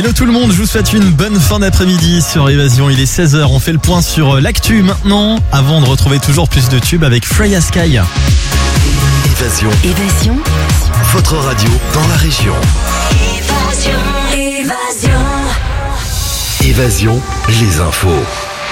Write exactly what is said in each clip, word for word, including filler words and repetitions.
Hello tout le monde, je vous souhaite une bonne fin d'après-midi sur Évasion. Il est seize heures, on fait le point sur l'actu maintenant, avant de retrouver toujours plus de tubes avec Freya Sky. Évasion. Évasion. Votre radio dans la région. Évasion. Évasion. Évasion, les infos.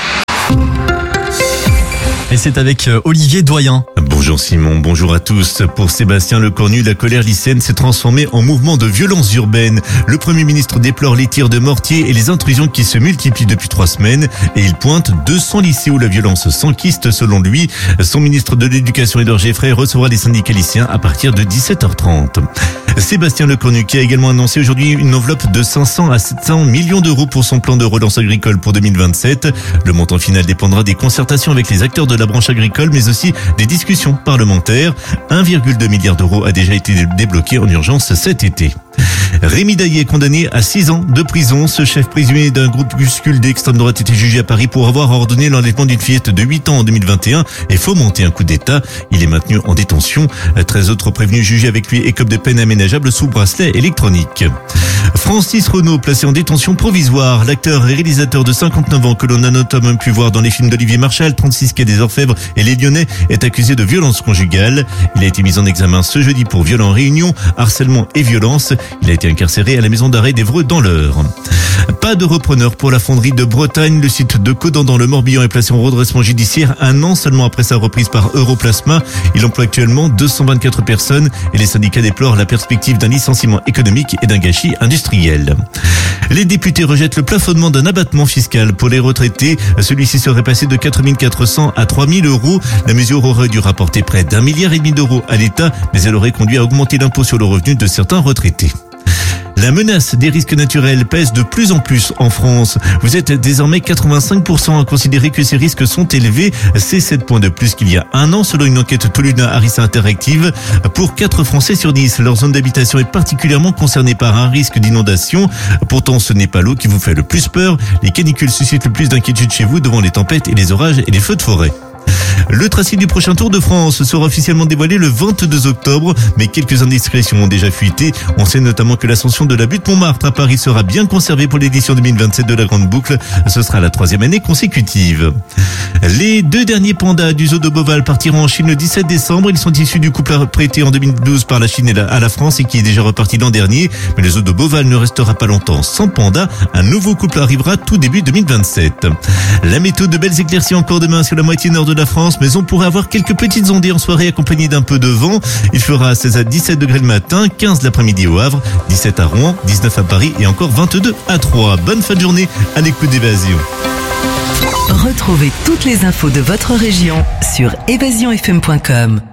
Et c'est avec Olivier Doyen. Bonjour Simon, bonjour à tous. Pour Sébastien Lecornu, la colère lycéenne s'est transformée en mouvement de violence urbaine. Le Premier ministre déplore les tirs de mortier et les intrusions qui se multiplient depuis trois semaines. Et il pointe deux cents lycées où la violence s'enquiste selon lui. Son ministre de l'Éducation, Édouard Geffray, recevra les syndicats lycéens à partir de dix-sept heures trente. Sébastien Lecornu qui a également annoncé aujourd'hui une enveloppe de cinq cents à sept cents millions d'euros pour son plan de relance agricole pour deux mille vingt-sept. Le montant final dépendra des concertations avec les acteurs de la branche agricole, mais aussi des discussions parlementaires. un virgule deux milliard d'euros a déjà été débloqué en urgence cet été. Rémi Daillé est condamné à six ans de prison. Ce chef présumé d'un groupuscule d'extrême droite était jugé à Paris pour avoir ordonné l'enlèvement d'une fillette de huit ans en deux mille vingt et un et fomenter un coup d'État. Il est maintenu en détention. treize autres prévenus jugés avec lui écopent de peine aménageable sous bracelet électronique. Francis Renaud, placé en détention provisoire. L'acteur et réalisateur de cinquante-neuf ans que l'on a notamment pu voir dans les films d'Olivier Marchal, trente-six quai des Orfèvres et Les Lyonnais, est accusé de violence conjugale. Il a été mis en examen ce jeudi pour viol en réunion, harcèlement et violence. Il a été incarcéré à la maison d'arrêt d'Évreux dans l'Eure. Pas de repreneur pour la fonderie de Bretagne. Le site de Codan dans le Morbihan est placé en redressement judiciaire un an seulement après sa reprise par Europlasma. Il emploie actuellement deux cent vingt-quatre personnes et les syndicats déplorent la perspective d'un licenciement économique et d'un gâchis industriel. Les députés rejettent le plafonnement d'un abattement fiscal pour les retraités. Celui-ci serait passé de quatre mille quatre cents à trois mille euros. La mesure aurait dû rapporter près d'un milliard et demi d'euros à l'État, mais elle aurait conduit à augmenter l'impôt sur le revenu de certains retraités. La menace des risques naturels pèse de plus en plus en France. Vous êtes désormais quatre-vingt-cinq pour cent à considérer que ces risques sont élevés. C'est sept points de plus qu'il y a un an selon une enquête Toluna Harris Interactive. Pour quatre Français sur dix, leur zone d'habitation est particulièrement concernée par un risque d'inondation. Pourtant, ce n'est pas l'eau qui vous fait le plus peur. Les canicules suscitent le plus d'inquiétude chez vous devant les tempêtes et les orages et les feux de forêt. Le tracé du prochain Tour de France sera officiellement dévoilé le vingt-deux octobre, mais quelques indiscrétions ont déjà fuité. On sait notamment que l'ascension de la butte Montmartre à Paris sera bien conservée pour l'édition deux mille vingt-sept de la Grande Boucle. Ce sera la troisième année consécutive. Les deux derniers pandas du zoo de Beauval partiront en Chine le dix-sept décembre. Ils sont issus du couple prêté en deux mille douze par la Chine à la France et qui est déjà reparti l'an dernier. Mais le zoo de Beauval ne restera pas longtemps sans panda. Un nouveau couple arrivera tout début deux mille vingt-sept. La météo, de belles éclaircies encore demain sur la moitié nord de la France, mais on pourrait avoir quelques petites ondées en soirée accompagnées d'un peu de vent. Il fera seize à dix-sept degrés le matin, quinze l'après-midi au Havre, dix-sept à Rouen, dix-neuf à Paris et encore vingt-deux à Troyes. Bonne fin de journée à l'écoute d'Évasion. Retrouvez toutes les infos de votre région sur évasion f m point com.